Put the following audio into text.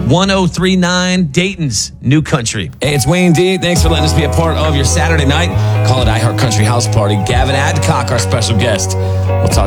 1039 Dayton's New Country. Hey, it's Wayne D. Thanks for letting us be a part of your Saturday night. Call it iHeart Country House Party. Gavin Adcock, our special guest. We'll talk